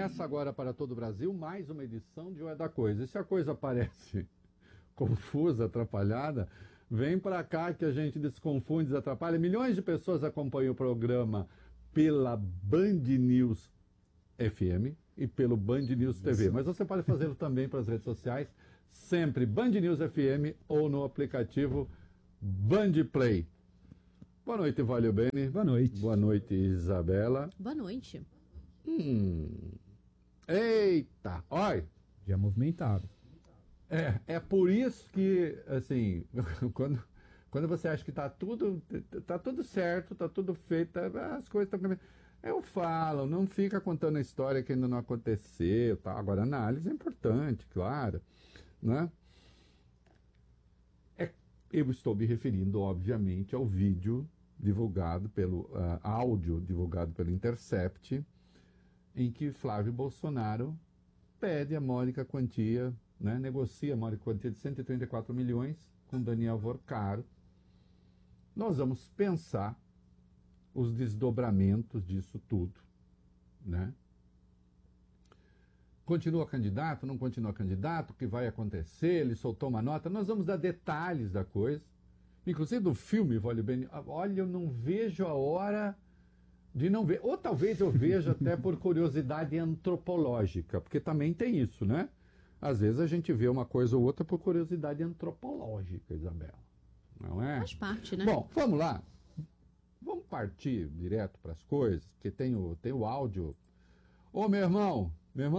Começa agora para todo o Brasil mais uma edição de O É da Coisa. E se a coisa parece confusa, atrapalhada, vem para cá que a gente desconfunde, desatrapalha. Milhões de pessoas acompanham o programa pela Band News FM e pelo Band News TV. Mas você pode fazê-lo também para as redes sociais, sempre Band News FM ou no aplicativo Band Play. Boa noite, Valeu Bene. Boa noite. Boa noite, Isabela. Boa noite. Eita, olha. Já movimentado. É por isso que, assim, quando você acha que tá tudo certo, tá tudo feito, as coisas estão caminhando. Eu falo, não fica contando a história que ainda não aconteceu, tá? Agora, a análise é importante, claro, né? Eu estou me referindo, obviamente, ao vídeo divulgado pelo áudio divulgado pelo Intercept, em que Flávio Bolsonaro pede a módica quantia, né, negocia a módica quantia de 134 milhões com Daniel Vorcaro. Nós vamos pensar os desdobramentos disso tudo, né? Continua candidato, não continua candidato, o que vai acontecer, ele soltou uma nota, nós vamos dar detalhes da coisa. Inclusive do filme, olha, eu não vejo a hora de não ver. Ou talvez eu veja até por curiosidade antropológica, porque também tem isso, né? Às vezes a gente vê uma coisa ou outra por curiosidade antropológica, Isabela. Não é? Faz parte, né? Bom, vamos lá. Vamos partir direto para as coisas, porque tem o áudio. Ô, meu irmão,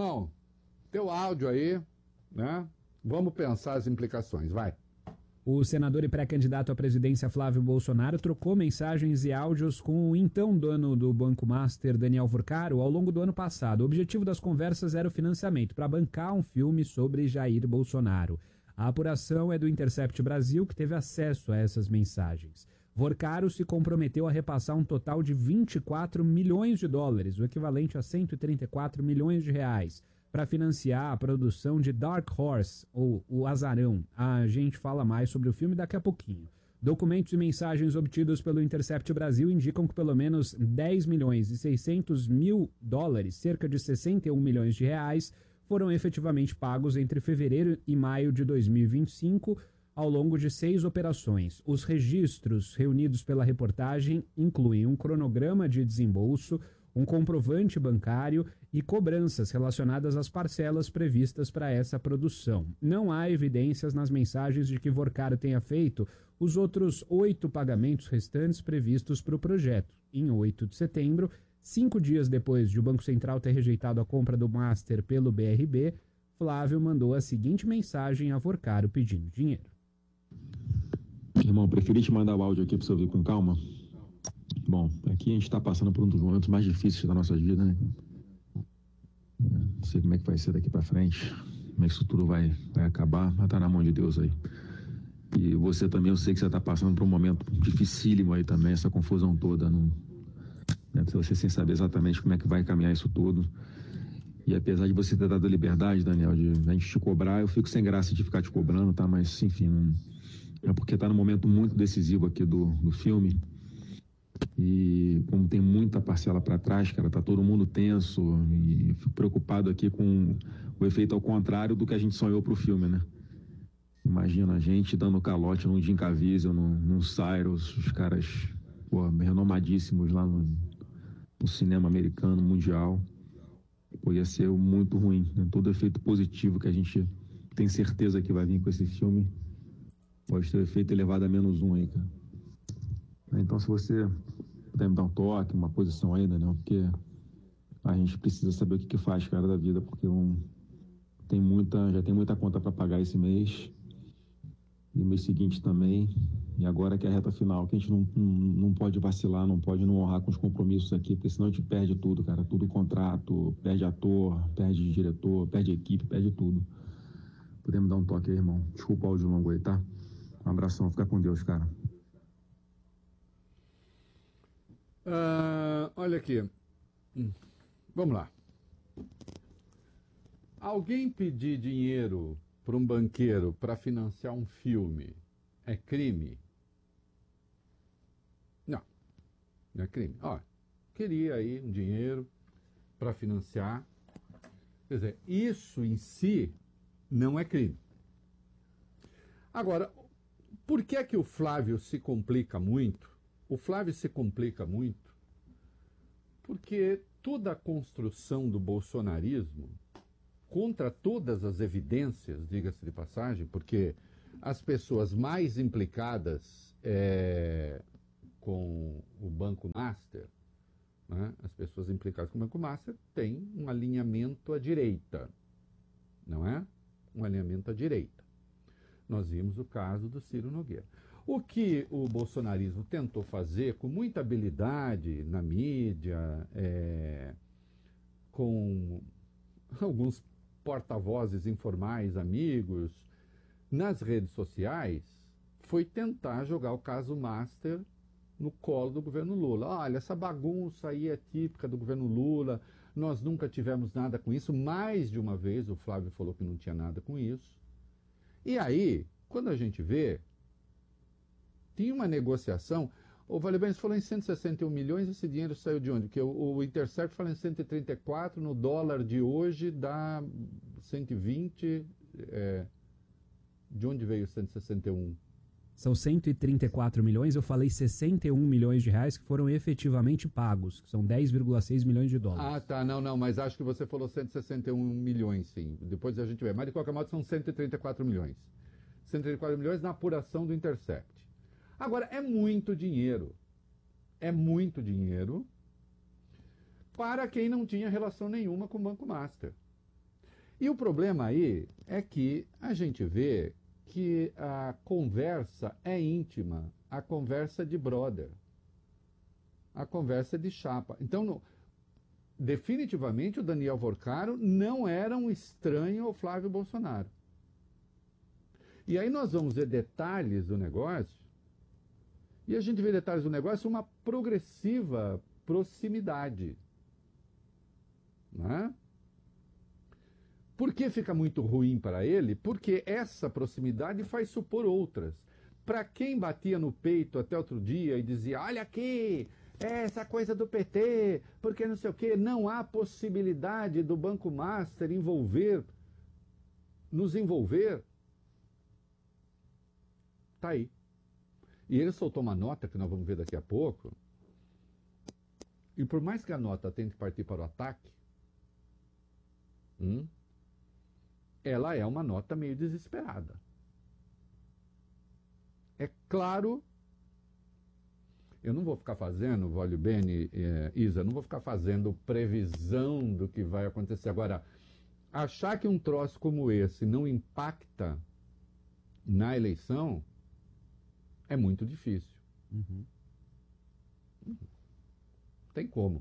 teu áudio aí, né? Vamos pensar as implicações, vai. O senador e pré-candidato à presidência Flávio Bolsonaro trocou mensagens e áudios com o então dono do Banco Master, Daniel Vorcaro, ao longo do ano passado. O objetivo das conversas era o financiamento para bancar um filme sobre Jair Bolsonaro. A apuração é do Intercept Brasil, que teve acesso a essas mensagens. Vorcaro se comprometeu a repassar um total de 24 milhões de dólares, o equivalente a 134 milhões de reais, para financiar a produção de Dark Horse, ou O Azarão. A gente fala mais sobre o filme daqui a pouquinho. Documentos e mensagens obtidos pelo Intercept Brasil indicam que pelo menos 10 milhões e 600 mil dólares, cerca de 61 milhões de reais, foram efetivamente pagos entre fevereiro e maio de 2025, ao longo de 6 operações. Os registros reunidos pela reportagem incluem um cronograma de desembolso, um comprovante bancário e cobranças relacionadas às parcelas previstas para essa produção. Não há evidências nas mensagens de que Vorcaro tenha feito os outros 8 pagamentos restantes previstos para o projeto. Em 8 de setembro, 5 dias depois de o Banco Central ter rejeitado a compra do Master pelo BRB, Flávio mandou a seguinte mensagem a Vorcaro pedindo dinheiro. Irmão, preferi te mandar o áudio aqui para você ouvir com calma. Bom, aqui a gente está passando por um dos momentos mais difíceis da nossa vida, né? Não sei como é que vai ser daqui para frente, como é que isso tudo vai acabar, mas tá na mão de Deus aí. E você também, eu sei que você está passando por um momento dificílimo aí também, essa confusão toda, né? Você sem saber exatamente como é que vai caminhar isso tudo. E apesar de você ter dado a liberdade, Daniel, de a gente te cobrar, eu fico sem graça de ficar te cobrando, tá? Mas, enfim, é porque tá num momento muito decisivo aqui do filme. E como tem muita parcela para trás, cara, tá todo mundo tenso e fico preocupado aqui com o efeito ao contrário do que a gente sonhou pro filme, né? Imagina a gente dando calote num Jim Caviezel, num Cyrus, os caras, pô, renomadíssimos lá no cinema americano, mundial. Pô, ia ser muito ruim, né? Todo efeito positivo que a gente tem certeza que vai vir com esse filme pode ter efeito elevado a -1 aí, cara. Então, se você puder me dar um toque, uma posição aí, Daniel, porque a gente precisa saber o que faz, cara, da vida, porque já tem muita conta para pagar esse mês, e o mês seguinte também, e agora que é a reta final, que a gente não pode vacilar, não pode não honrar com os compromissos aqui, porque senão a gente perde tudo, cara, tudo contrato, perde ator, perde diretor, perde equipe, perde tudo. Podemos dar um toque aí, irmão? Desculpa o áudio longo aí, tá? Um abração, fica com Deus, cara. Olha aqui. Vamos lá. Alguém pedir dinheiro para um banqueiro para financiar um filme é crime? Não é crime. Ó, queria aí um dinheiro para financiar Quer dizer, isso em si não é crime. Agora, por que é que o Flávio se complica muito? O Flávio se complica muito porque toda a construção do bolsonarismo, contra todas as evidências, diga-se de passagem, porque as pessoas mais implicadas com o Banco Master, né, as pessoas implicadas com o Banco Master têm um alinhamento à direita, não é? Um alinhamento à direita. Nós vimos o caso do Ciro Nogueira. O que o bolsonarismo tentou fazer com muita habilidade na mídia, com alguns porta-vozes informais, amigos, nas redes sociais, foi tentar jogar o caso Master no colo do governo Lula. Olha, essa bagunça aí é típica do governo Lula, nós nunca tivemos nada com isso. Mais de uma vez o Flávio falou que não tinha nada com isso. E aí, quando a gente vê, tinha uma negociação. O Vale Bem falou em 161 milhões, esse dinheiro saiu de onde? Porque o Intercept fala em 134, no dólar de hoje dá 120. De onde veio 161? São 134 milhões, eu falei 61 milhões de reais que foram efetivamente pagos, que são 10,6 milhões de dólares. Ah, tá, não, mas acho que você falou 161 milhões, sim. Depois a gente vê. Mas de qualquer modo são 134 milhões. 134 milhões na apuração do Intercept. Agora, é muito dinheiro. É muito dinheiro para quem não tinha relação nenhuma com o Banco Master. E o problema aí é que a gente vê que a conversa é íntima, a conversa de brother, a conversa de chapa. Então, definitivamente, o Daniel Vorcaro não era um estranho ao Flávio Bolsonaro. E aí nós vamos ver detalhes do negócio, e a gente vê detalhes do negócio uma progressiva proximidade. Né? Por que fica muito ruim para ele? Porque essa proximidade faz supor outras. Para quem batia no peito até outro dia e dizia, olha aqui, essa coisa do PT, porque não sei o quê, não há possibilidade do Banco Master nos envolver. Tá aí. E ele soltou uma nota, que nós vamos ver daqui a pouco, e por mais que a nota tente partir para o ataque, ela é uma nota meio desesperada. É claro, eu não vou ficar fazendo, Vale Bene, Isa, não vou ficar fazendo previsão do que vai acontecer. Agora, achar que um troço como esse não impacta na eleição é muito difícil. Tem como.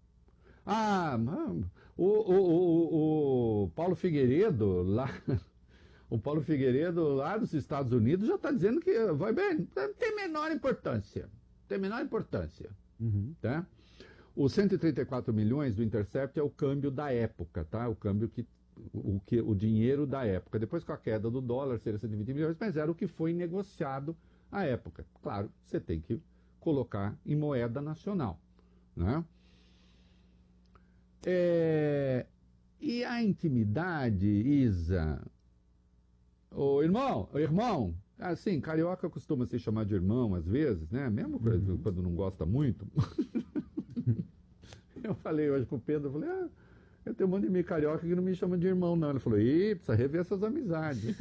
O Paulo Figueiredo lá, o Paulo Figueiredo lá dos Estados Unidos já está dizendo que vai bem, tem menor importância. Tem menor importância. Tá? Os 134 milhões do Intercept é o câmbio da época, tá? O câmbio o dinheiro da época. Depois com a queda do dólar seria 120 milhões, mas era o que foi negociado à época. Claro, você tem que colocar em moeda nacional, né? E a intimidade, Isa, o irmão, assim, carioca costuma se chamar de irmão às vezes, né? Mesmo quando não gosta muito. Eu falei hoje pro Pedro, eu falei, eu tenho um monte de mim carioca que não me chama de irmão, não. Ele falou, precisa rever essas amizades.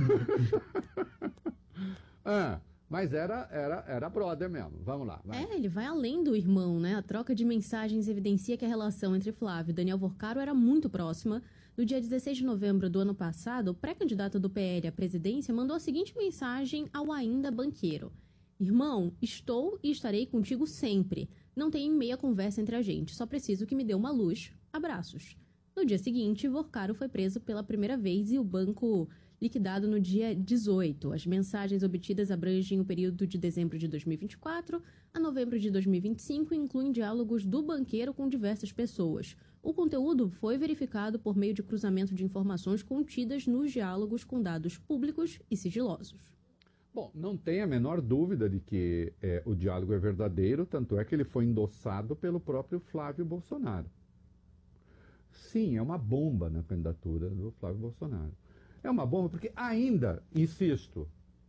Mas era brother mesmo. Vamos lá. Vai. Ele vai além do irmão, né? A troca de mensagens evidencia que a relação entre Flávio e Daniel Vorcaro era muito próxima. No dia 16 de novembro do ano passado, o pré-candidato do PL à presidência mandou a seguinte mensagem ao ainda banqueiro. Irmão, estou e estarei contigo sempre. Não tem meia conversa entre a gente. Só preciso que me dê uma luz. Abraços. No dia seguinte, Vorcaro foi preso pela primeira vez e o banco liquidado no dia 18. As mensagens obtidas abrangem o período de dezembro de 2024 a novembro de 2025 e incluem diálogos do banqueiro com diversas pessoas. O conteúdo foi verificado por meio de cruzamento de informações contidas nos diálogos com dados públicos e sigilosos. Bom, não tem a menor dúvida de que o diálogo é verdadeiro, tanto é que ele foi endossado pelo próprio Flávio Bolsonaro. sim, é uma bomba na candidatura do Flávio Bolsonaro. É uma bomba porque ainda, insisto,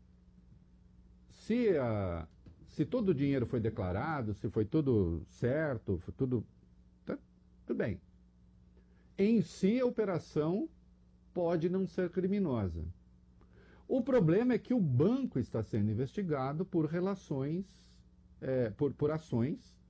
se todo o dinheiro foi declarado, se foi tudo certo, foi tudo bem. Em si, a operação pode não ser criminosa. O problema é que o banco está sendo investigado por relações, por ações